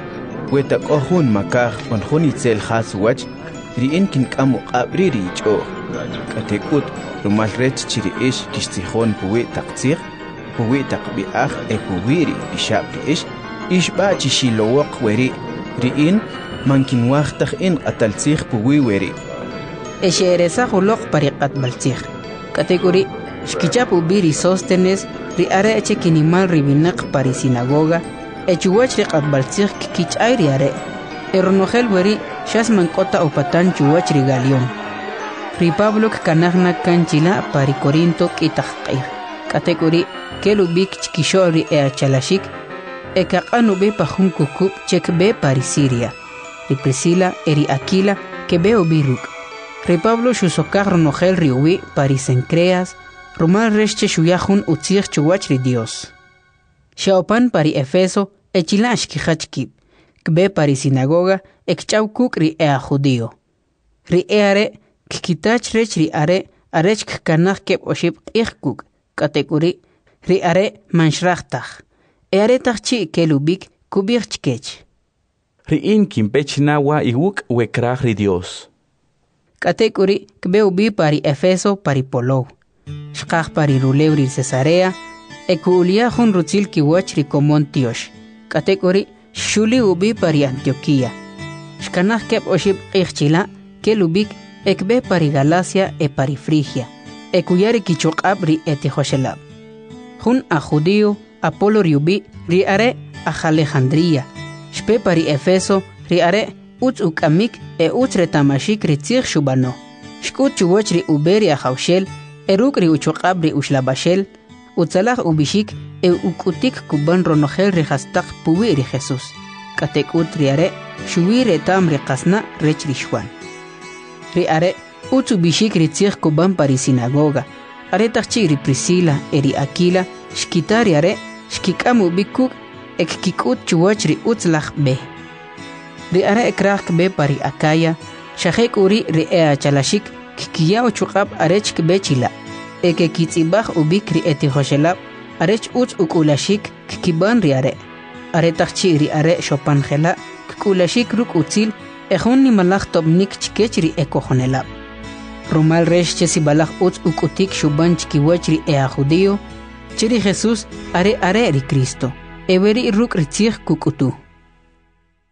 Weta kohun makaj on hun itzel has wach. Ri inkin kamu qabri ri cho. Katekut rumal rech chiri ish kistihon puwi takzir. Puwi takbi ach e puwiri bishab ri ish. Ish ba chishilowak weri. Ri in mankin wachtach in atalzir puwi weri. Esheresa hulok pariqat balzir. Kategori shkichapu biri sostenes. Ri are eche kinimal ribinak pari sinagoga. Echuwach ri qat balzir kikich ay ri are. Eronogel weri shas mankota upatan chuwach ri galion. Ri Pablo kanagna kanchila pari Corinto kitaqqir. Kategori kelu bik chkisho ri ea chalashik. Eka qanu be pahun kukub chek be pari Siria. Ri Priscila eri Aquila que be obiruk. Ri Pablo shusokar ronogel ri uwi pari Sencreas. Rumal resche shuyahun utzig chuwach ri Dios. Shaopan pari Efeso echilash kihachkib. Kbe pari sinagoga ekchau kuk ri ea judío. Ri eare kikitach rech ri are arech kanach kep oshib ichkuk kategori ri are manshrachtach. Eare tachchi kelubik kubich chkech. Ri in kimpech nawa iwuk wekrach ri Dios. Kategori kbe ubi pari Efeso pari Polou. Shkach pari Ruleu ri Cesarea. Ekulia hun rutzil kiwach ri komon tiosh. Kategori shuli ubi pari Antioquia. Shkanach kep oshib ichchila kelubik ekbe pari Galacia e pari Frigia. Ekuyari kichokab ri etihoshelab. Hun a judío Apolo riubi ri are a Alejandría. Shpe pari Efeso ri are utz ukamik e utz retamashik ri tzig shubano. Shkut chuwach ri uberi a haushel eruk ri uchokab ri ushlabashel. Utzalach ubishik e ukutik kuban ronogel ri hastak puwi ri Jesús. Katek ut ri are shuwi retam ri kasna rech ri shwan. Ri are utz ubishik ri tzig kuban pari sinagoga. Are tachchi ri Priscila eri Aquila shkitari are shkikamu bikuk ek kikut chuwach ri utzlach be. Ri are ekrak be pari Acaya shahek uri ri ea chalashik kikiya uchukab arech be chila. Eke kitzibach ubik ri etihoshelab arech utz ukulashik kikiban ri are. Are tachchi ri are shopanjela kikulashik ruk utzil ejun ni malach tobnik chikech ri ekojonelab. Rumal resh chesibalach utz ukutik shuban chikiwach ri ea judío. Chiri Jesús are are ri Cristo. Everi ruk ri tzig kukutu.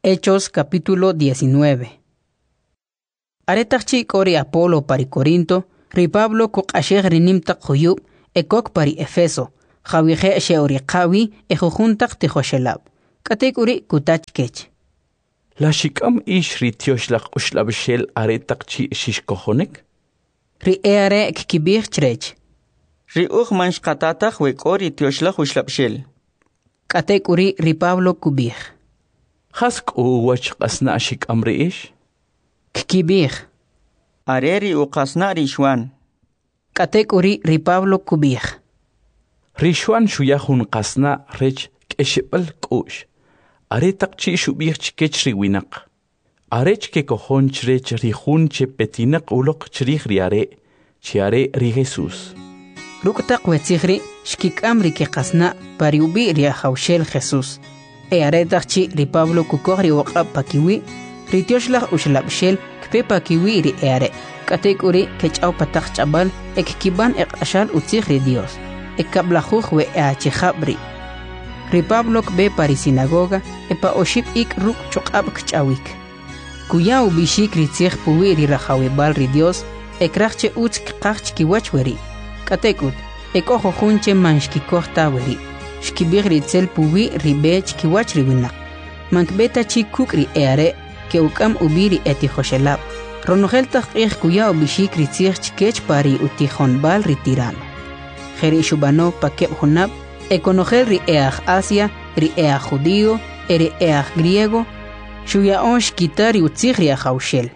Hechos capítulo diecinueve. Aretachchi kori Apolo pari Corinto, ri Pablo kuk asheg rinimtak huyub, ekok pari Efeso, Jawihe sheori qawi ejujuntak tijoshelab. Katek uri kutach kech. La shikam ish ri tioslach ushlabshel aretachchi shishkohonek? Ri eare kikibir chrech. Ri uch mansh katatach we kori tioslach ushlabshel. Katek uri ri Pablo kubir. Hask u wach qasna shikam ri ish? Kikibir. Areri u qasna ri shwan. Katek uri ri Pablo kubir. Rishwan shuyahun qasna rech keshibal kush. Aretachchi shubir chkech ri winak. Arech ke kohon chrech ri hun che petinak ulok chrich ri are, chiare ri Jesus. Ruktak wetzigri shkikam ri ke qasna pari ubi ri haushel Jesus. E aretachchi ri Pablo kukori waqab pakiwi, ri tioshlach ushlabshel kpe pakiwi ri eare. Katek uri kechau patak chabal ek kiban ek ashal utzig ri Dios. Ek kablajuj we eachijabri. Ri Pablo kbe pari sinagoga epa oship ik ruk chukab kchawik. Kuya ubishik ri tzig puwi ri rajawebal ri Dios ek rachche utz kqach kiwach weri. Katekut ek ojo junche manshkikoh taweri. Shkibig ri tzel puwi ri bech kiwach ri winak. Mankbeta chi kuk ri eare ke ukam ubiri eti joshelab. Ronogel takich kuya ubishik ri tzig chkech pari utihon bal ri tirano. Jeri shubano pakeb honab, ekonogel ri each Asia, ri each judío, ri each griego, shuya onsh kitari utzig ri ajaushel.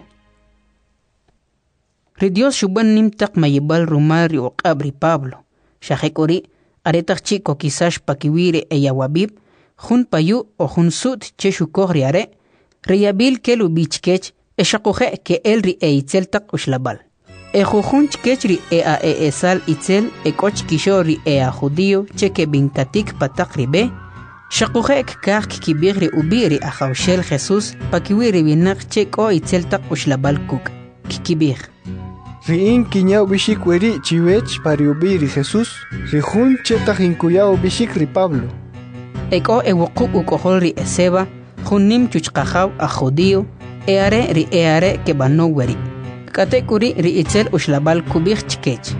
Ri Dios shuban nimtak mayibal rumal ri uqab ri Pablo, shahekori, aretach chiko kisash pakiwire eyawabib, jun payu o jun sud che shukog ri are, ri yabil kelu bichkech, eshakuhe ke el ri eitzeltak ushlabal. Ejujun chkechri ea e esal itzel ekoch kishori ea judío cheke bintatik patak ribe, shakujek kak kibigri ubiri ajaushel Jesús pakiwiri binak cheko itzel tak ushlabal kuk, kikibig. Riin kinyao bishik weri chiwech pari ubiri Jesús, rijun chetak inkuyao bishik ri Pablo. Eko ewukuk ukohol ri eseba, junim chuchkajaw a judío, eare ri eare ke bano weri. Katekuri ri itzel ushlabal kubir chkech.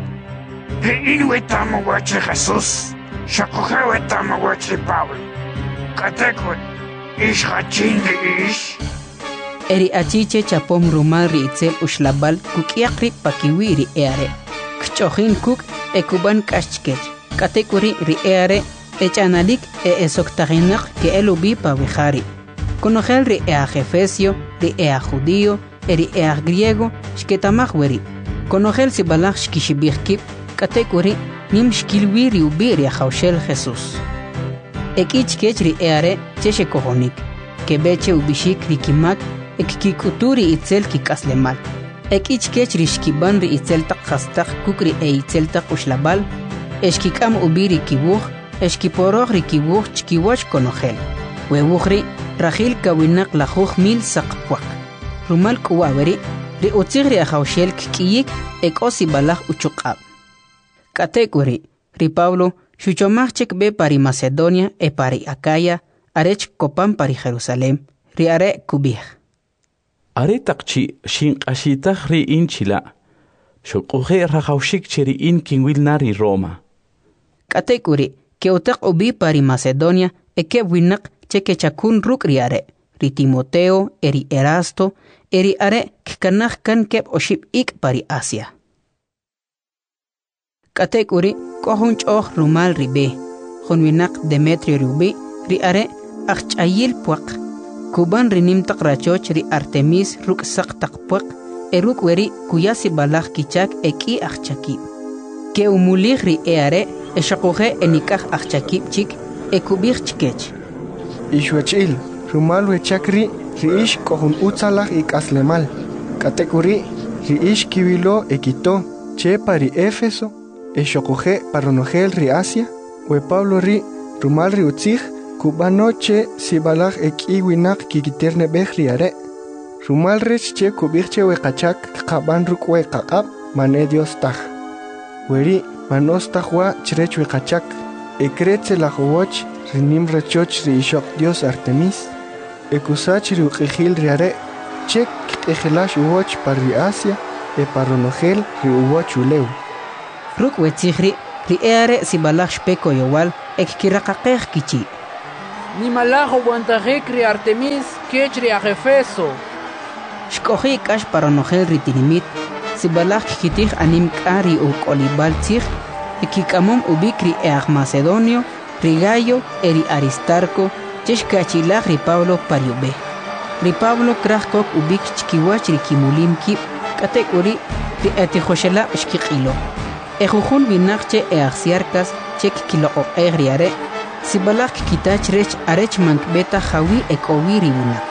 Ri wetamo wachi Jesus, shakuhe wetamo wachi Pablo. Katekuri, ish hachin ri ish. Eri achiche chapom rumal ri itzel ushlabal kukiak ri pakiwi ri eare. Kchohin kuk ekuban kashchkech. Katekuri ri eare echanalik e esoktaginak ke elubi pawihari. Konogel ri ea Efesio, ri ea judío, eri each griego, shketamach weri. Konogel si balach shkishibirkip, katek weri, nim shkilwiri ubiri ajaushel Jesus. Ek ich kechri eare, cheshe kohonik, kebeche ubishik rikimak, ek kikuturi itzel kikaslemal. Ek ich kechri shkiban ri itzel tak khastak kukri e itzel tak ushlabal, eshkikam ubiri kibuch, eshkiporoch ri kibuch chkiwach konogel. Webuchri, rachil kawinak lajuch mil sakpwak. Rumal kuwaweri, ri utzigri ajaushel kikiyik ek osi balach uchukab. Katekweri, ri Pablo, shuchomachek be pari Macedonia e pari Acaya, arech kopan pari Jerusalem, ri are kubih. Are takchi shin ashitach ri inchila, shukuhe rajaushik cheri in kinwil nari Roma. Katekweri, ke utak ubi pari Macedonia e ke winak cheke chakun ruk ri are, ri Timoteo, eri Erasto, eri are kkanach kan kep oship ik pari Asia. Katek uri kohunch oh rumal ribe, junwinak Demetrio rubi, ri are achchayil puak, kuban rinim tak rachoch ri Artemis ruk sak tak puak, eruk weri kuyasi balach kichak eki achchakib. Ke umulich ri e are eshakuhe enikach achchakib chik ekubich chkech. Ishwachil, rumal wechakri, riish kohun utzalach ik aslemal. Katekuri, riish kiwilo ekito, che pari Éfeso, eshokuhe paronogel ri Asia, we Pablo ri, rumal ri utzig, kubano che sibalach ek iwinak kikiterne bech ri are. Rumal rech che kubirche we kachak kaban ruk we kakab, mane Dios taj. Weri, manos tajwa chrech we kachak, ekretze la jowoch, rinim rechoch ri ishok Dios Artemis. ekusach ri uqijil riare chek ejilash uwach par ri Asia e paronogel ri uwach uleu. Ruk wetzihri ri eare si balach speko yowal ek kirakaqej kichi. Ni malajo guantajek ri Artemis kech ri Efeso. Shkoji kash paronogel ri tinimit si balach kitij anim kari u kolibal tzih ekikamom ubik ri eag Macedonio ri Gayo eri Aristarco chesh kachilaj ri Pablo pariube. Ri Pablo krajkok ubik chkiwach ri kimulim kip katek uri ri etijoshela shkiqilo. Ejujun binakche eagsiarkas chek kilo o egriare si balak kitach rech arech mankbeta jawi ekowi ri winak.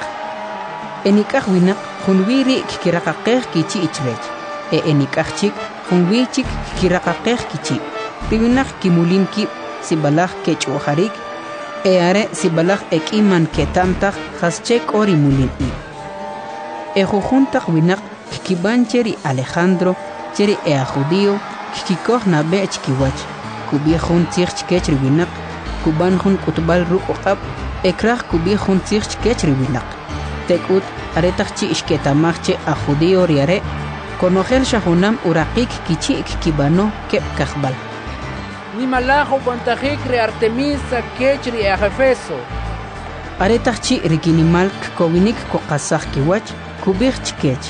Enikaj winak junwiri kikirakaqej kichi ichrech. E enikaj chik junwichik kikirakaqej kichi. Ri winak kimulim kip si balak kechuharik e are si balak ekiman ketamtaj jaschek ori mulin i. Ejujuntaj winak kibancheri Alejandro cheri ea judío kikikoj nabe chkiwach kubiejun tzij chkech ri winak kubanjun kutbal ruk oqab ekraj kubiejun tzij chkech ri winak tekut aretaj chi ishketamaj che a judío riare konojel shahunam uraqik kichi kibano keb kajbal. Ni malajo guantajek ri Artemis kech ri Efeso. Aretaj chi rikinimal kowinik koqasaj kiwach kubij chkech.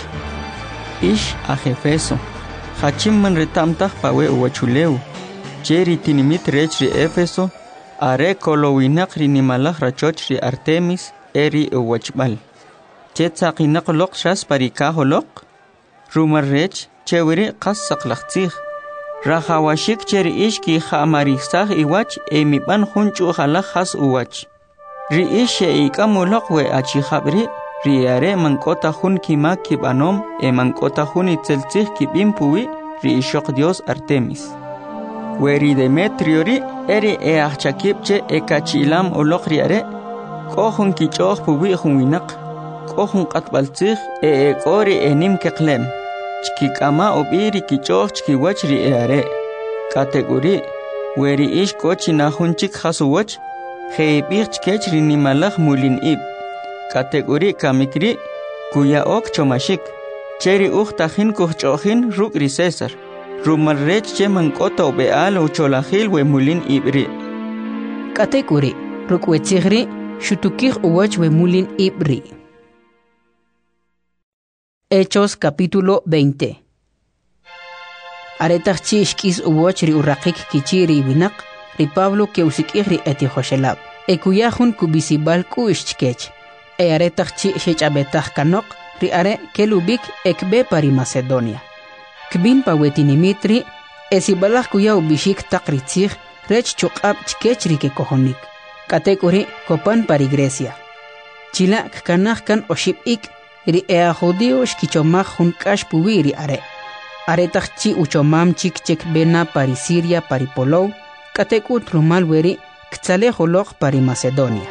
Ish a Efeso. Hachimman retamtaj pawe uwachuleu. Cheri tinimit rech ri Efeso. Are kolowinak ri nimalaj rachoch ri Artemis eri uwachbal. Chetzaqinak loq shas parikajo loq. Rumar rech chewiri qas saqlaqtzij. Rajawashik cheri ishki jamarisaj iwach emiban junchu jalaj has uwach. Ri ishe ikamuloq we achijabri. Riare mankota jun kima kibanom e mankota jun itzeltzij kibim puwi ri ishok Dios Artemis. Weri Demetrio ri eri e achakipche e kachilam olok riare kohun kichoj puwi jun winak kohun qatbaltzij e e kori enim keqlem chkikama obiri kichoj chkiwach ri eare kategori weri ish kochina jun chik hasuwach jeibich chkech ri nimalaj mulin ib kategori kamikri kuya ok chomashik cheri uqtajin kuchojin ruk ri César rumarrech che mankota obeal o cholajil we mulin ibri kategori ruk wetzihri shutukij uwach we mulin ibri. Hechos capítulo veinte. Aretaj chi ishkis uwach ri uraqik kichi ri winak ri Pablo ke usikij ri etijoshelab ekuyajun kubisibal ku ishchkech e aretaj chi shechabetaj kanok ri are kelubik ekbe pari Macedonia. Kbin pa wetinimitri esibalaj kuya ubishik takritzij rech chuqab chkech ri kekohonik. Katekuri kopan pari Grecia. Chila kanaj kan oshibik ri ea judío shkichomaj jun kash puwi ri are. Aretaj chi uchomam chik chek bena pari Siria pari Polou. Katekut rumal weri ktzalej oloj pari Macedonia.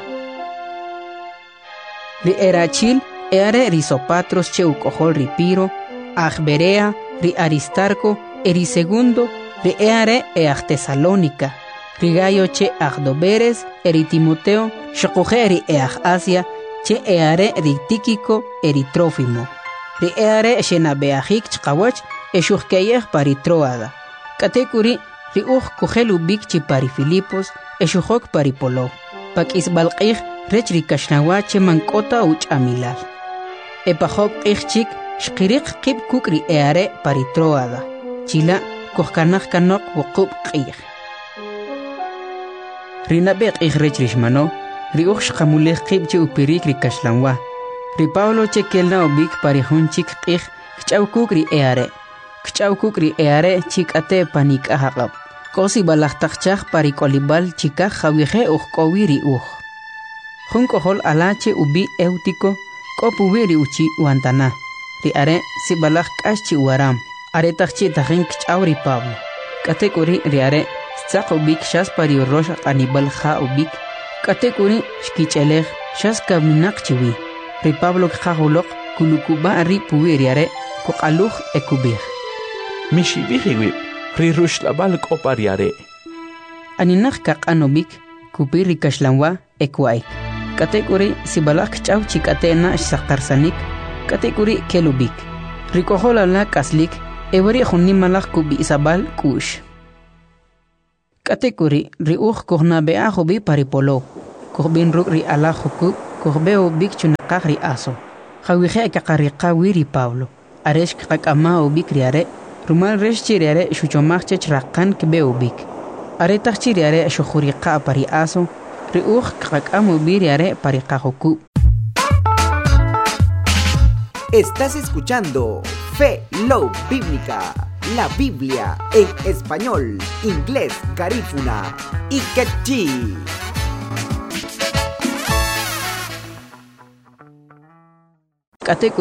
Ri erachil eare ri Sopatros che ukojol ri Piro, Agberea, ri Aristarco, eri segundo, ri eare eag Tesalónica, ri Gayo che Agdoberes, eri Timoteo, shokoje ri eag Asia, che eare ri Tíquico, eri Trófimo, ri eare shenabeajik chqawach, eshuhkeyej pari Troada, katekuri ri uj kujel ubik chi pari Filipos, eshuhok pari Polou, pak isbalqij rech ri kashnawach mankota uch amilal. Epajob ichchik shqirik qib kuk ri eare pari Troada. Chila kohkanaj kanok wuqub qij. Rinabek ij rech rishmano, ri uj shqamulej qib che upirik ri kashlanwa. Ri Pablo che kelna ubik pari hunchik qij kchaw kuk ri eare. Kchaw kuk ri eare chik ate panik ahaqab. Kosi balajtakchaj pari kolibal chikaj jawije uj kowi ri uj. Jun kohol alache ubi Eutico, kopuwi ri uchi wantana. Ri are si balaj kashchi waram. Are tajchi tajin kchaw ri Pablo. Katekuri ri are stzaq ubik shas pari rosh anibal ja ubik. Katekuri shkichelej shas kaminak chiwi. Ri Pablo kjajolok kulukuba ri puwi ri are koqaluj ekubij. Mishibiji wib ri rushlabal kopari are. Aninaj kaqanobik kupi ri kashlanwa ekwai. katekuri sibalak chau chikatena saktarsanik katekuri kelubik rikohola la kaslik everi hunimalak kubi isabal kush katekuri riuh kohna bea hobi paripolo kohbin ruk ri ala huku kohbeo bik chunaqaq ri aso khawije kakariqa wiri Pablo aresh kakama ubik riare rumal resh chiriare shuchomaq chechraqan kbeo bik aretaq chiriare shukhuriqa pari aso riuh kakam ubiriare pariqa huku. Estás escuchando Fe Love Bíblica, la Biblia en español, inglés, garífuna y quechí. Kateku